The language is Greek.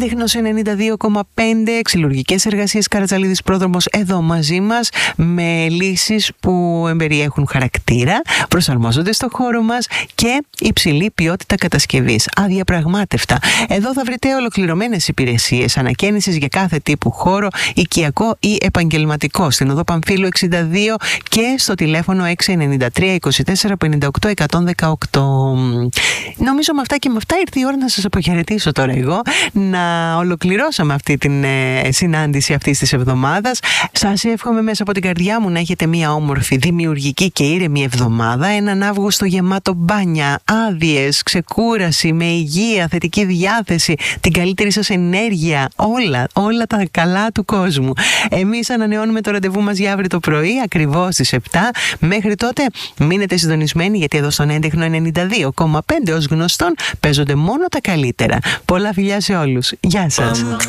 Έντεχνος 92,5, ξυλουργικές εργασίες Καρατζαλίδης Πρόδρομος εδώ μαζί μας, με λύσεις που εμπεριέχουν χαρακτήρα, προσαρμόζονται στο χώρο μας και υψηλή ποιότητα κατασκευής. Αδιαπραγμάτευτα. Εδώ θα βρείτε ολοκληρωμένες υπηρεσίες ανακαίνησης για κάθε τύπου χώρο, οικιακό ή επαγγελματικό, στην οδό Παμφύλου 62 και στο τηλέφωνο 693 24 58 118. Νομίζω με αυτά και με αυτά ήρθε η ώρα να σας αποχαιρετήσω τώρα εγώ, να ολοκληρώσαμε αυτή την συνάντηση αυτής της εβδομάδας. Σας εύχομαι μέσα από την καρδιά μου να έχετε μια όμορφη, δημιουργική και ήρεμη εβδομάδα, έναν Αύγουστο γεμάτο μπάνια, άδειες, ξεκούραση, με υγεία, θετική διάθεση, την καλύτερη σας ενέργεια, όλα τα καλά του κόσμου. Εμείς ανανεώνουμε το ραντεβού μας για αύριο το πρωί, ακριβώς στις 7. Μέχρι τότε μείνετε συντονισμένοι, γιατί εδώ στον Έντεχνο 92,5 ως γνωστόν παίζονται μόνο τα καλύτερα. Πολλά φιλιά σε όλους. Γεια σας.